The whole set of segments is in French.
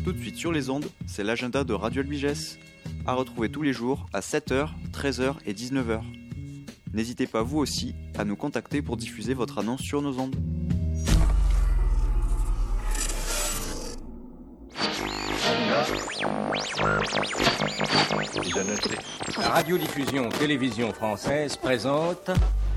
Tout de suite sur les ondes, c'est l'agenda de Radio Albigès, à retrouver tous les jours à 7h, 13h et 19h. N'hésitez pas vous aussi à nous contacter pour diffuser votre annonce sur nos ondes. La radiodiffusion télévision française présente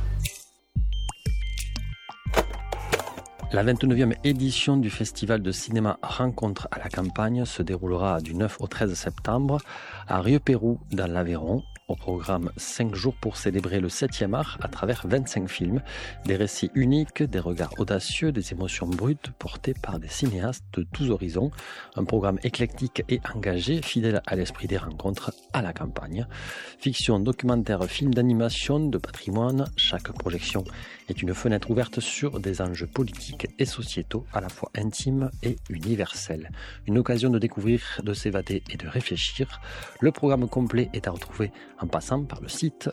la 29e édition du festival de cinéma Rencontre à la campagne se déroulera du 9 au 13 septembre à Rieux-Pérou dans l'Aveyron. Au programme 5 jours pour célébrer le 7e art à travers 25 films, des récits uniques, des regards audacieux, des émotions brutes portées par des cinéastes de tous horizons. Un programme éclectique et engagé, fidèle à l'esprit des rencontres à la campagne. Fiction, documentaire, film d'animation, de patrimoine, chaque projection est une fenêtre ouverte sur des enjeux politiques et sociétaux à la fois intimes et universels. Une occasion de découvrir, de s'évader et de réfléchir. Le programme complet est à retrouver en passant par le site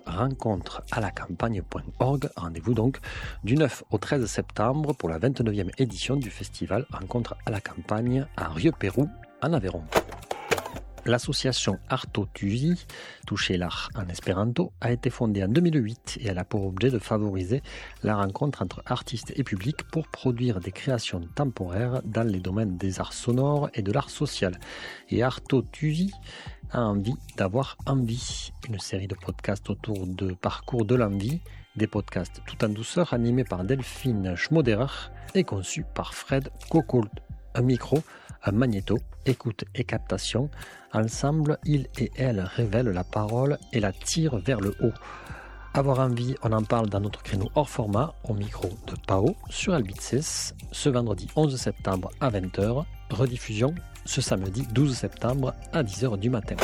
rencontrealacampagne.org. Rendez-vous donc du 9 au 13 septembre pour la 29e édition du festival Rencontre à la campagne à Rieux-Pérou, en Aveyron. L'association Arto Tusi, toucher l'art en espéranto, a été fondée en 2008 et elle a pour objet de favoriser la rencontre entre artistes et public pour produire des créations temporaires dans les domaines des arts sonores et de l'art social. Et Arto Tusi a envie d'avoir envie, une série de podcasts autour de parcours de l'envie, des podcasts tout en douceur animés par Delphine Schmoderer et conçus par Fred Cocold. Un micro, un magnéto, écoute et captation. Ensemble, ils et elles révèlent la parole et la tirent vers le haut. Avoir envie, on en parle dans notre créneau hors format, au micro de Pao, sur Albitses, ce vendredi 11 septembre à 20h, rediffusion ce samedi 12 septembre à 10h du matin.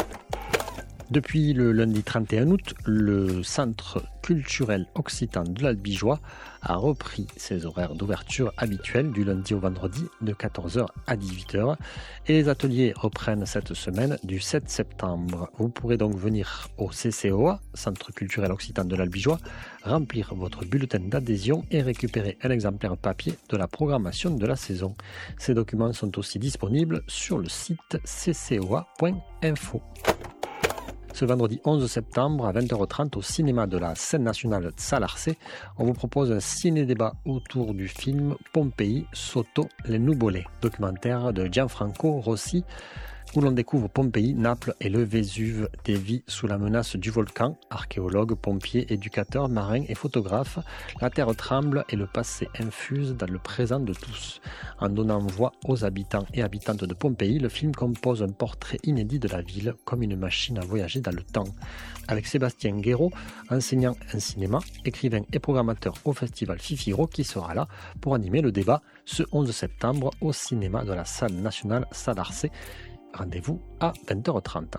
Depuis le lundi 31 août, le Centre culturel occitan de l'Albigeois a repris ses horaires d'ouverture habituels du lundi au vendredi de 14h à 18h et les ateliers reprennent cette semaine du 7 septembre. Vous pourrez donc venir au CCOA, Centre culturel occitan de l'Albigeois, remplir votre bulletin d'adhésion et récupérer un exemplaire papier de la programmation de la saison. Ces documents sont aussi disponibles sur le site ccoa.info. Ce vendredi 11 septembre à 20h30 au cinéma de la scène nationale de Salarcé, on vous propose un ciné-débat autour du film Pompéi sotto le nuvole, documentaire de Gianfranco Rossi, où l'on découvre Pompéi, Naples et le Vésuve, des vies sous la menace du volcan. Archéologues, pompiers, éducateurs, marins et photographes, la terre tremble et le passé infuse dans le présent de tous. En donnant voix aux habitants et habitantes de Pompéi, le film compose un portrait inédit de la ville, comme une machine à voyager dans le temps. Avec Sébastien Guéraud, enseignant en cinéma, écrivain et programmateur au festival Fifiro, qui sera là pour animer le débat ce 11 septembre au cinéma de la salle nationale Salarcé. Rendez-vous à 20h30.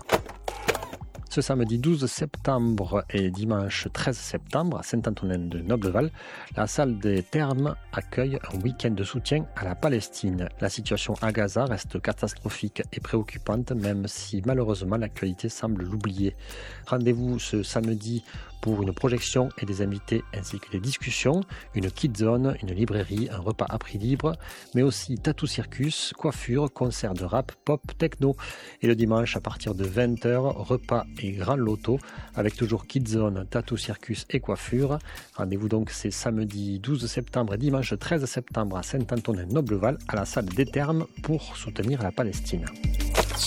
Ce samedi 12 septembre et dimanche 13 septembre à Saint-Antonin-de-Nobleval, la salle des Thermes accueille un week-end de soutien à la Palestine. La situation à Gaza reste catastrophique et préoccupante, même si malheureusement l'actualité semble l'oublier. Rendez-vous ce samedi pour une projection et des invités ainsi que des discussions, une kid zone, une librairie, un repas à prix libre, mais aussi tattoo circus, coiffure, concert de rap, pop, techno. Et le dimanche à partir de 20h, repas et grand loto avec toujours kid zone, tattoo circus et coiffure. Rendez-vous donc c'est samedi 12 septembre et dimanche 13 septembre à Saint-Antonin-Nobleval à la salle des Thermes pour soutenir la Palestine.